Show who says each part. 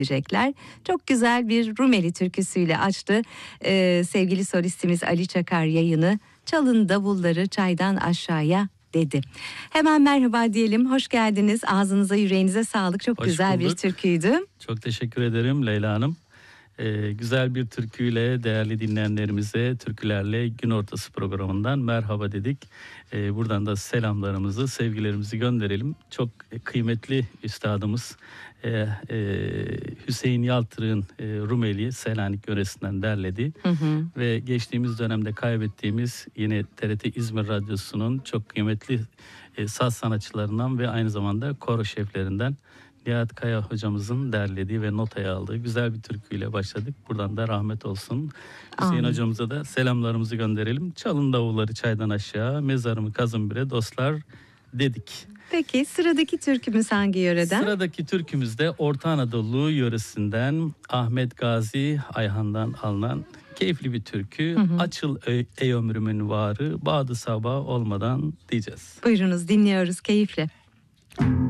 Speaker 1: edecekler. Çok güzel bir Rumeli türküsüyle açtı sevgili solistimiz Ali Çakar yayını. Çalın davulları çaydan aşağıya dedi. Hemen merhaba diyelim. Hoş geldiniz. Ağzınıza yüreğinize sağlık. Çok
Speaker 2: Hoş
Speaker 1: güzel bir
Speaker 2: bulduk.
Speaker 1: türküydü.
Speaker 2: Çok teşekkür ederim Leyla Hanım. Güzel bir türküyle değerli dinleyenlerimize Türkülerle Gün Ortası programından merhaba dedik. Buradan da selamlarımızı, sevgilerimizi gönderelim. Çok kıymetli üstadımız Hüseyin Yaltırık'ın Rumeli Selanik yöresinden derledi. Ve geçtiğimiz dönemde kaybettiğimiz yine TRT İzmir Radyosu'nun çok kıymetli saz sanatçılarından ve aynı zamanda koro şeflerinden Nihat Kaya hocamızın derlediği ve notaya aldığı güzel bir türküyle başladık. Buradan da rahmet olsun. Hüseyin hocamıza da selamlarımızı gönderelim. Çalın davulları çaydan aşağı, mezarımı kazın bire dostlar dedik.
Speaker 1: Peki sıradaki türkümüz hangi yöreden?
Speaker 2: Sıradaki türkümüz de Orta Anadolu yöresinden Ahmet Gazi Ayhan'dan alınan keyifli bir türkü. Açıl ey ömrümün varı, badı sabah olmadan diyeceğiz.
Speaker 1: Buyurunuz, dinliyoruz keyifle.